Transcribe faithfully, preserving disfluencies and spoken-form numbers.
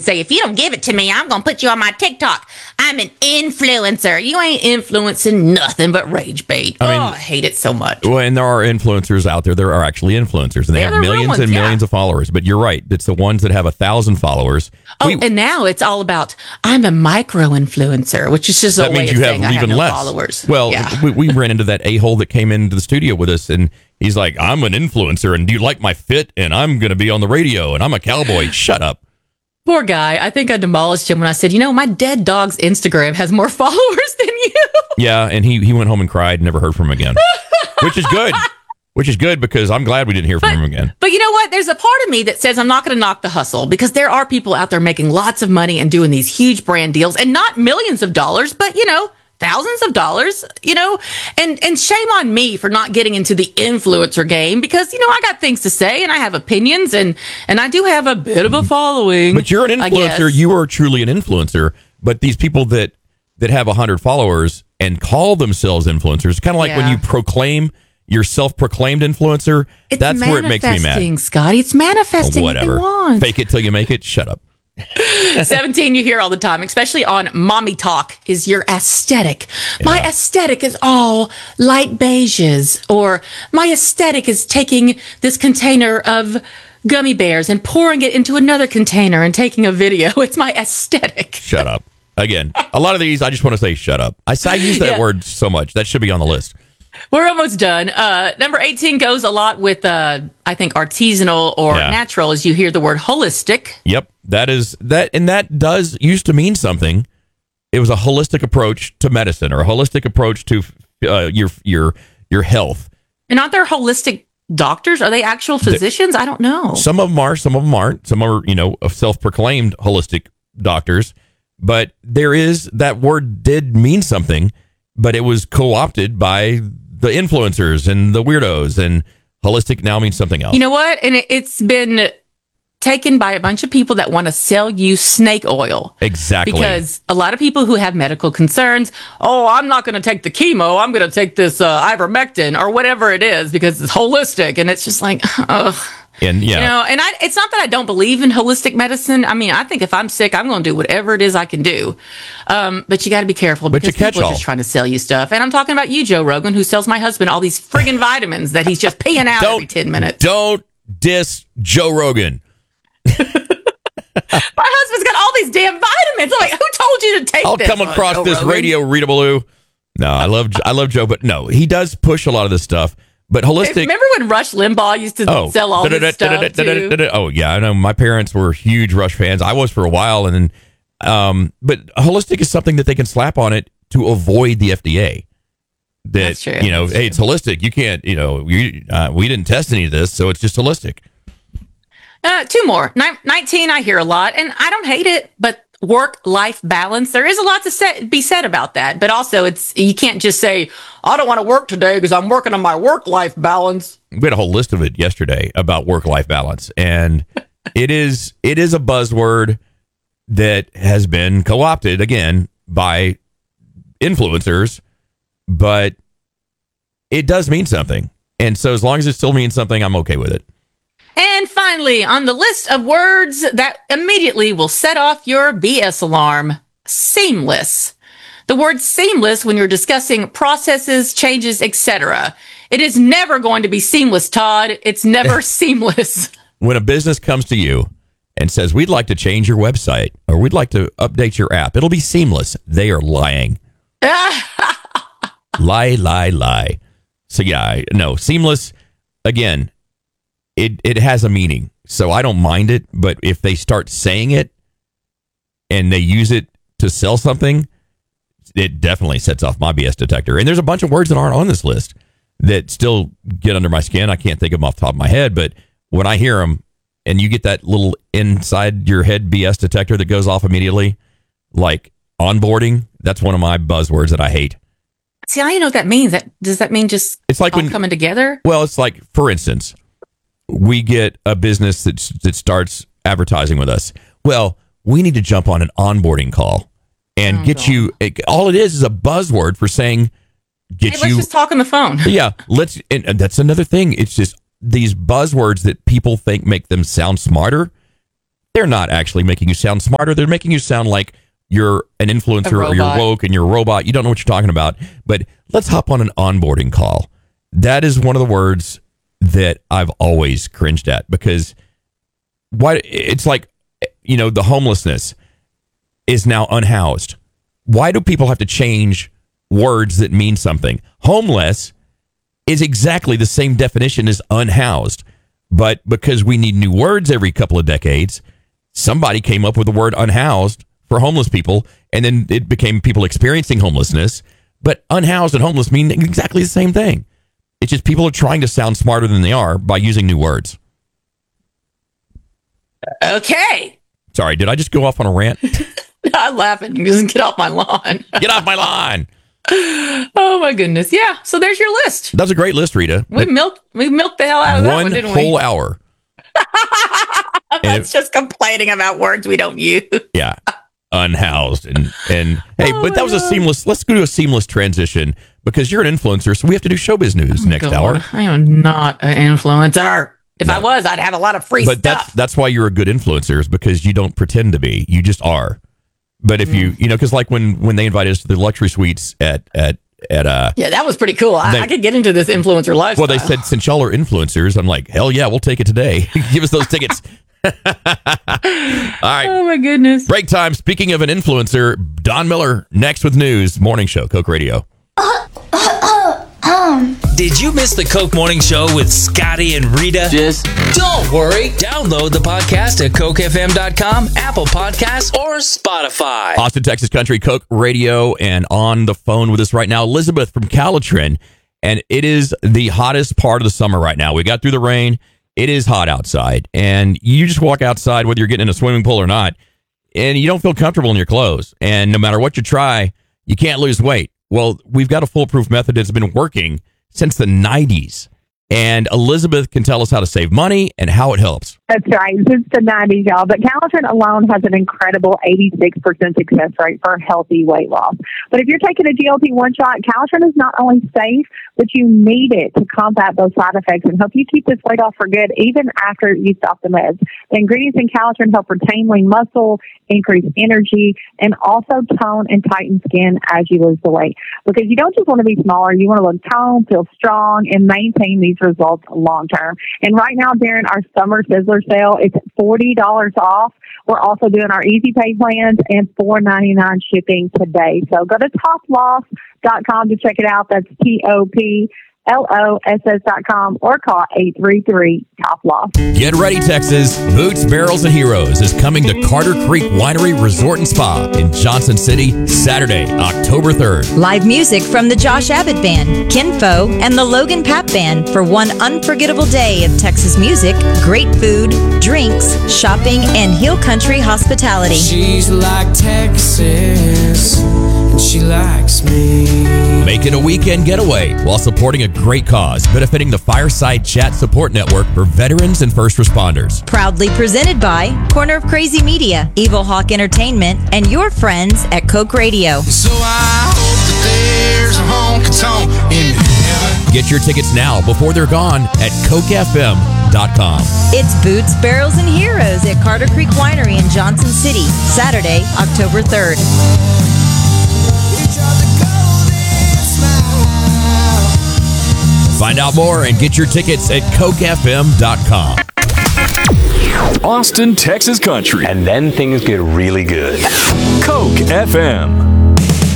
say, if you don't give it to me, I'm going to put you on my TikTok. I'm an influencer. You ain't influencing nothing but rage bait. I mean, oh, I hate it so much. Well, and there are influencers out there. There are actually influencers, and they yeah, have millions ones, and yeah. millions of followers. But you're right. It's the ones that have a thousand followers. Oh, we, and now it's all about, I'm a micro influencer, which is just a that way means of you saying have I even have no less followers. Well, yeah. we, we ran into that a-hole that came into the studio with us, and he's like, I'm an influencer, and do you like my fit? And I'm going to be on the radio, and I'm a cowboy. Shut up. Poor guy. I think I demolished him when I said, you know, my dead dog's Instagram has more followers than you. Yeah, and he, he went home and cried and never heard from him again, which is good. Which is good because I'm glad we didn't hear from but, him again. But you know what? There's a part of me that says I'm not going to knock the hustle because there are people out there making lots of money and doing these huge brand deals and not millions of dollars, but, you know, thousands of dollars, you know, and, and shame on me for not getting into the influencer game because, you know, I got things to say and I have opinions and, and I do have a bit of a following. But you're an influencer. You are truly an influencer. But these people that, that have one hundred followers and call themselves influencers, kind of like yeah. when you proclaim your self-proclaimed influencer, it's that's where it makes me mad. Scotty, it's manifesting. Oh, whatever. Fake it till you make it. Shut up. seventeen, you hear all the time, especially on Mommy Talk, is your aesthetic. Yeah. My aesthetic is all light beiges, or my aesthetic is taking this container of gummy bears and pouring it into another container and taking a video. It's my aesthetic. Shut up. Again, a lot of these, I just want to say shut up. I, I use that yeah. word so much. That should be on the list. We're almost done. Uh, number eighteen goes a lot with, uh, I think, artisanal or yeah. natural, as you hear the word holistic. Yep. That is that. And that does used to mean something. It was a holistic approach to medicine or a holistic approach to uh, your, your, your health. And aren't there holistic doctors? Are they actual physicians? The, I don't know. Some of them are, some of them aren't. Some are, you know, self-proclaimed holistic doctors. But there is, that word did mean something, but it was co-opted by the influencers and the weirdos, and holistic now means something else. You know what? And it, it's been taken by a bunch of people that want to sell you snake oil. Exactly. Because a lot of people who have medical concerns, oh, I'm not going to take the chemo. I'm going to take this uh, ivermectin or whatever it is because it's holistic. And it's just like, ugh. And yeah, you know, and I, it's not that I don't believe in holistic medicine. I mean, I think if I'm sick, I'm going to do whatever it is I can do. Um, but you got to be careful because people are just trying to sell you stuff. And I'm talking about you, Joe Rogan, who sells my husband all these friggin' vitamins that he's just peeing out every ten minutes. Don't diss Joe Rogan. My husband's got all these damn vitamins. I'm like, who told you to take I'll this? I'll come across oh, this Rogan? radio readabaloo. No, I love I love Joe, but no, he does push a lot of this stuff. But holistic. Remember when Rush Limbaugh used to oh, sell all this stuff too? Oh yeah, I know. My parents were huge Rush fans. I was for a while, and then, um, but holistic is something that they can slap on it to avoid the F D A. That That's true. you know, That's hey, true. it's holistic. You can't, you know, you, uh, we didn't test any of this, so it's just holistic. Uh, two more. Nin- nineteen, I hear a lot, and I don't hate it, but work-life balance. There is a lot to say, be said about that, but also it's you can't just say, I don't want to work today because I'm working on my work-life balance. We had a whole list of it yesterday about work-life balance, and it is it is a buzzword that has been co-opted again by influencers, but it does mean something, and so as long as it still means something, I'm okay with it. And finally, on the list of words that immediately will set off your B S alarm, seamless. The word seamless when you're discussing processes, changes, et cetera. It is never going to be seamless, Todd. It's never seamless. When a business comes to you and says, we'd like to change your website or we'd like to update your app, it'll be seamless. They are lying. Lie, lie, lie. So yeah, I, no, seamless, again, it, it has a meaning. So I don't mind it, but if they start saying it and they use it to sell something, it definitely sets off my B S detector. And there's a bunch of words that aren't on this list that still get under my skin. I can't think of them off the top of my head, but when I hear them and you get that little inside your head B S detector that goes off immediately, like onboarding, that's one of my buzzwords that I hate. See, I don't even know what that means. That does that mean just it's like all when, coming together? Well, it's like, for instance, we get a business that that starts advertising with us. Well, we need to jump on an onboarding call and oh, get God. you. It, all it is is a buzzword for saying get hey, let's you. Let's just talk on the phone. Yeah, let's. And, and that's another thing. It's just these buzzwords that people think make them sound smarter. they're not actually making you sound smarter. They're making you sound like you're an influencer or you're robot. woke and you're a robot. You don't know what you're talking about. But let's hop on an onboarding call. That is one of the words that I've always cringed at, because why? It's like, you know, the homelessness is now unhoused. Why do people have to change words that mean something? Homeless is exactly the same definition as unhoused. But because we need new words every couple of decades, somebody came up with the word unhoused for homeless people, and then it became people experiencing homelessness. But unhoused and homeless mean exactly the same thing. It's just people are trying to sound smarter than they are by using new words. Okay. Sorry, did I just go off on a rant? I'm laughing. Just get off my lawn. Get off my lawn. Oh my goodness. Yeah. So there's your list. That was a great list, Rita. We milked we milked the hell out of that one, One didn't whole we? hour. That's just complaining about words we don't use. Yeah. Unhoused. And, and hey, Oh but that was a God. seamless, let's go to a seamless transition, because you're an influencer, so we have to do showbiz news next God, hour. I am not an influencer. If I No. was, I'd have a lot of free But stuff. that's that's why you're a good influencer, is because you don't pretend to be. You just are. But if you, you know, because like when when they invited us to the luxury suites at at at uh, Yeah, that was pretty cool. I, They- I could get into this influencer lifestyle. well, they said since y'all are influencers, I'm like, hell yeah, we'll take it today. Give us those tickets. All right, Oh my goodness. break time. Speaking of an influencer, Don Miller next with news. Morning show, Coke Radio. Did you miss the Coke Morning Show with Scotty and Rita? Just Don't worry. Download the podcast at coke f m dot com, Apple Podcasts, or Spotify. Austin, Texas Country, Coke Radio, and on the phone with us right now, Elizabeth from Calitrin. And it is the hottest part of the summer right now. We got through the rain. It is hot outside. And you just walk outside, whether you're getting in a swimming pool or not, and you don't feel comfortable in your clothes. And no matter what you try, you can't lose weight. Well, we've got a foolproof method that's been working since the nineties. And Elizabeth can tell us how to save money and how it helps. That's right. Since the nineties, y'all. But Calitrin alone has an incredible eighty-six percent success rate for healthy weight loss. But if you're taking a G L P one shot, Calitrin is not only safe, but you need it to combat those side effects and help you keep this weight off for good, even after you stop the meds. The ingredients in Calitrin help retain lean muscle, increase energy, and also tone and tighten skin as you lose the weight. Because you don't just want to be smaller, you want to look toned, feel strong, and maintain these results long term. And right now, during our summer Sizzler sale, it's forty dollars off. We're also doing our Easy Pay plans and four ninety-nine shipping today. So go to top loss dot com to check it out. That's T O P L O S S dot com or call eight three three top loss. Get ready, Texas. Boots, Barrels, and Heroes is coming to Carter Creek Winery Resort and Spa in Johnson City, Saturday, October third. Live music from the Josh Abbott Band, Kinfo, and the Logan Pap Band for one unforgettable day of Texas music, great food, drinks, shopping, and hill country hospitality. She's like Texas, and she likes me. Make it a weekend getaway while supporting a great cause, benefiting the Fireside Chat Support Network for veterans and first responders. Proudly presented by Corner of Crazy Media, Evil Hawk Entertainment, and your friends at Coke Radio. So I hope that there's a honky tonk in heaven. Get your tickets now before they're gone at coke f m dot com. It's Boots, Barrels, and Heroes at Carter Creek Winery in Johnson City, Saturday, October third. Each other golden smile. Find out more and get your tickets at coke f m dot com. Austin, Texas Country. And then things get really good. Coke F M.